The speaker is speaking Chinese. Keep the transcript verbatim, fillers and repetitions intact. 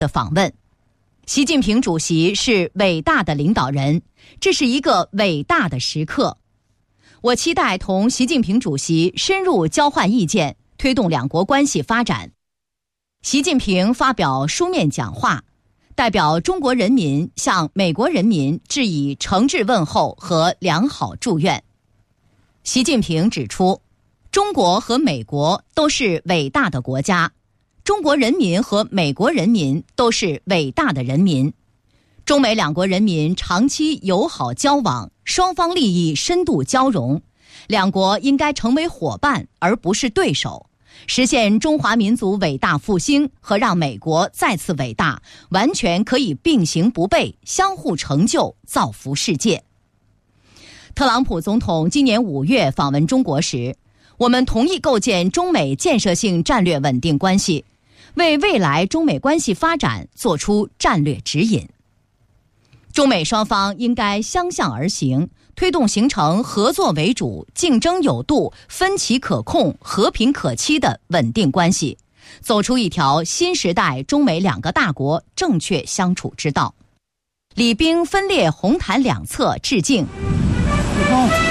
的访问。习近平主席是伟大的领导人，这是一个伟大的时刻。我期待同习近平主席深入交换意见，推动两国关系发展。习近平发表书面讲话，代表中国人民向美国人民致以诚挚问候和良好祝愿。习近平指出，中国和美国都是伟大的国家，中国人民和美国人民都是伟大的人民。中美两国人民长期友好交往，双方利益深度交融，两国应该成为伙伴而不是对手，实现中华民族伟大复兴和让美国再次伟大，完全可以并行不悖，相互成就，造福世界。特朗普总统今年五月访问中国时，我们同意构建中美建设性战略稳定关系，为未来中美关系发展做出战略指引。中美双方应该相向而行，推动形成合作为主、竞争有度、分歧可控、和平可期的稳定关系，走出一条新时代中美两个大国正确相处之道。礼兵分列红毯两侧致敬。